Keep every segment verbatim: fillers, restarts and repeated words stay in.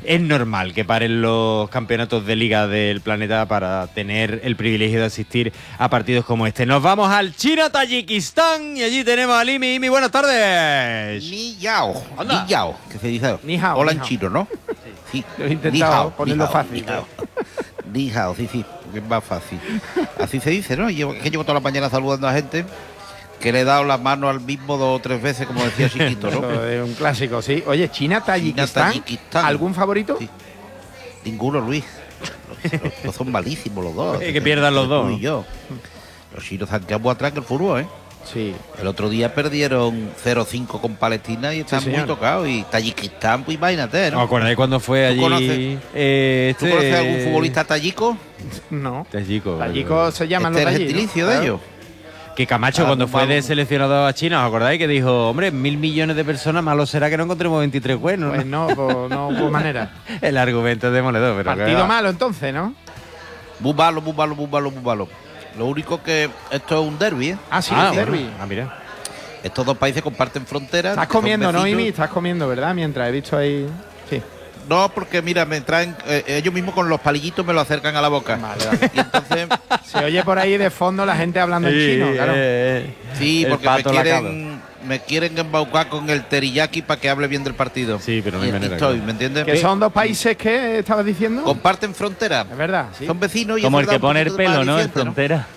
es normal que paren los campeonatos de liga del planeta para tener el privilegio de asistir a partidos como este. Nos vamos al China-Tayikistán y allí tenemos a Limi. Imi, buenas tardes. Ni yao, Anda. ni yao, que se dice. Ni hao, Hola ni en hao. chino, ¿no? Sí. Yo he intentado Ni hao, ponerlo ni hao, fácil, Ni hao. Ni hao, sí, sí, porque es más fácil. Así se dice, ¿no? Yo, es que llevo toda la mañana saludando a gente que le he dado la mano al mismo dos o tres veces, como decía Chiquito, ¿no? Eso es un clásico, sí. Oye, China-Tayikistán, China-Tayikistán. ¿algún favorito? Sí. Ninguno, Luis. Los, los- los son malísimos los dos. Eh, que pierdan los dos. Tú y yo. Los chinos se han quedado muy atrás que el fútbol, ¿eh? Sí. El otro día perdieron cero cinco con Palestina y están Sí, muy señor. tocados. Y Tayikistán, pues imagínate, ¿no? ¿Os acordáis cuando fue ¿Tú allí? conoces- eh, ¿Tú este- conoces algún futbolista tayico? No. Tayico. Tayikos se llaman Este es los el de allí, ¿no? gentilicio de Claro. ellos. Que Camacho, Ah, cuando pues fue de vamos. seleccionado a China, ¿os acordáis? Que dijo, hombre, mil millones de personas, malo será que no encontremos veintitrés buenos. Pues ¿no? no, pues no hubo manera. El argumento es demoledor, pero Partido que- malo entonces, ¿no? Muy malo, muy malo, muy malo, muy malo. Lo único que esto es un derbi, ¿eh? Ah, sí, Ah, el bueno. derbi. Ah, mira. Estos dos países comparten fronteras. Estás son comiendo, ¿no, vecinos. Imi? Estás comiendo, ¿verdad? Mientras he visto ahí... Sí. No, porque mira, me traen, eh, ellos mismos con los palillitos me lo acercan a la boca. Vale, vale. Y entonces, Se oye por ahí de fondo la gente hablando en chino, claro. eh, sí, el porque me pato lacado. quieren, me quieren embaucar con el teriyaki para que hable bien del partido. Sí, pero no y hay aquí manera, estoy, claro. ¿me entiendes? Que son dos países que estabas diciendo. Comparten frontera. Es verdad, sí. Son vecinos y Como el eso le que da un pone el poquito de pelo, más ¿no? En aliciente, frontera.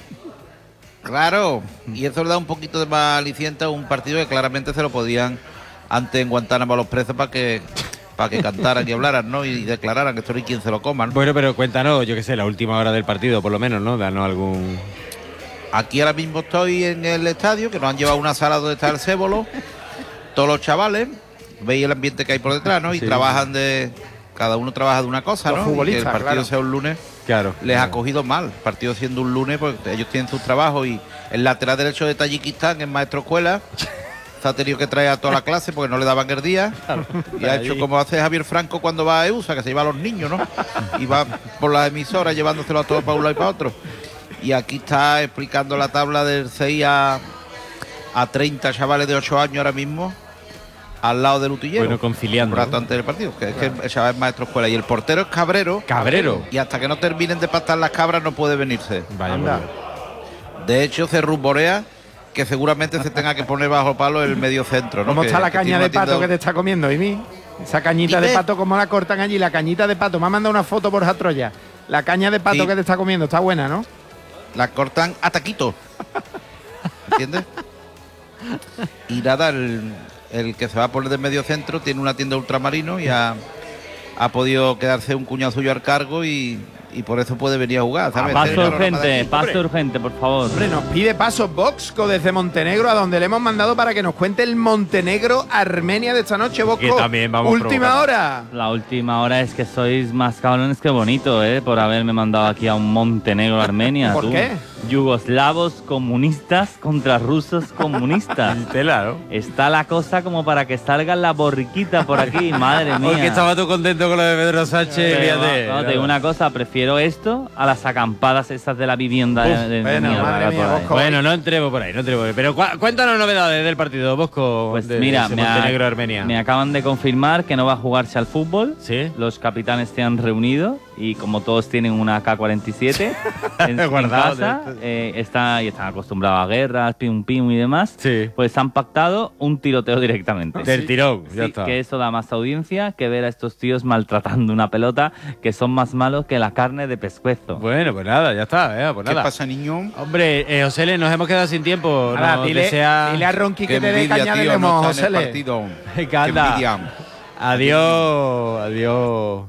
Claro, y eso le da un poquito de más aliciente a un partido que claramente se lo podían antes en Guantánamo a los presos para que para que cantaran y hablaran, ¿no? Y declararan que esto no hay quien se lo coman. Bueno, pero cuéntanos, yo qué sé, la última hora del partido, por lo menos, ¿no? Danos algún... Aquí ahora mismo estoy en el estadio, que nos han llevado a una sala donde está el cébolo, todos los chavales, veis el ambiente que hay por detrás, ¿no? Y Sí. trabajan de... Cada uno trabaja de una cosa, Los ¿no? Y que futbolistas, el partido claro. sea un lunes Claro. les ha cogido mal. El partido siendo un lunes, pues ellos tienen sus trabajos y el lateral derecho de Tayikistán es maestro escuela. Se ha tenido que traer a toda la clase porque no le daban el día. Y ha hecho como hace Javier Franco cuando va a E U S A, que se lleva a los niños, ¿no? Y va por las emisoras llevándoselo a todos para un lado y para otro. Y aquí está explicando la tabla del seis a, a treinta chavales de ocho años ahora mismo, al lado del utillero. Bueno, conciliando, Un rato ¿no? antes del partido. Que es que el chaval es maestro escuela. Y el portero es Cabrero. Cabrero. Y hasta que no terminen de pastar las cabras no puede venirse. Vaya, Anda. bueno. De hecho, se rumorea que seguramente se tenga que poner bajo palo el medio centro, ¿no? ¿Cómo Que- está la que tiene caña una de pato tienda- que te está comiendo, Imi? Esa cañita de Dime. pato, ¿cómo la cortan allí? La cañita de pato. Me ha mandado una foto por Troya. La caña de pato Sí. que te está comiendo está buena, ¿no? La cortan a taquito. ¿Entiendes? Y nada, el, el que se va a poner de medio centro tiene una tienda ultramarino y ha, ha podido quedarse un cuñado suyo al cargo y, y por eso puede venir a jugar, ¿sabes? Este es el Paso panorama de urgente, aquí. paso urgente, por favor. Hombre, nos pide paso Bosco desde Montenegro, a donde le hemos mandado para que nos cuente el Montenegro-Armenia de esta noche, Bosco. Que también vamos Última provocando. hora. La última hora es que sois más cabrones que bonito, ¿eh? Por haberme mandado aquí a un Montenegro, Armenia. ¿Por tú. qué? Yugoslavos comunistas contra rusos comunistas. Tela, ¿no? Está la cosa como para que salga la borriquita por aquí, madre mía. Porque estaba tú contento con lo de Pedro Sánchez. Pero, fíjate. no, te digo una cosa, prefiero esto a las acampadas esas de la vivienda de, Uf, de- de bueno, mierda madre que hay mía, por ahí. Bosco. Bueno, no entremos por ahí, no entremos por ahí. Pero cu- cuéntanos novedades del partido, Bosco. Pues de, mira, de ese me, Montenegro a- Armenia. me acaban de confirmar que no va a jugarse al fútbol. Sí. Los capitanes se han reunido y como todos tienen una K cuarenta y siete en, en Guardado de casa esto. eh, está, y están acostumbrados a guerras, pim pim y demás, Sí. pues han pactado un tiroteo directamente. Del tirón, ya Sí, está. que eso da más audiencia que ver a estos tíos maltratando una pelota que son más malos que la carne de pescuezo. Bueno, pues nada, ya está. eh, pues ¿Qué nada. pasa, niño? Hombre, eh, José, nos hemos quedado sin tiempo. Ahora, Nos dile, desea- dile a Ronqui Qué que te dé envidia, caña de tío, limón, no está en el Josele. partido. Venga, Qué anda. envidia. Adiós, adiós.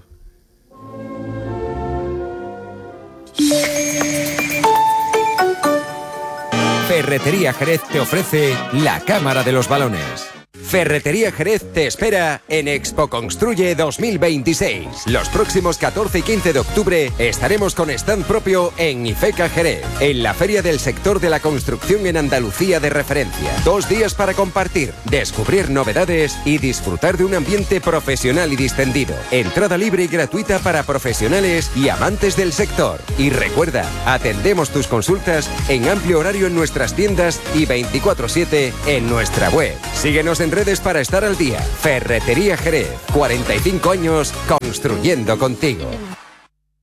Ferretería Jerez te ofrece la Cámara de los Balones. Ferretería Jerez te espera en Expo Construye dos mil veintiséis. Los próximos catorce y quince de octubre estaremos con stand propio en IFECA Jerez, en la feria del sector de la construcción en Andalucía de referencia. Dos días para compartir, descubrir novedades y disfrutar de un ambiente profesional y distendido. Entrada libre y gratuita para profesionales y amantes del sector. Y recuerda, atendemos tus consultas en amplio horario en nuestras tiendas y veinticuatro siete en nuestra web. Síguenos en redes redes para estar al día. Ferretería Jerez, cuarenta y cinco años construyendo contigo.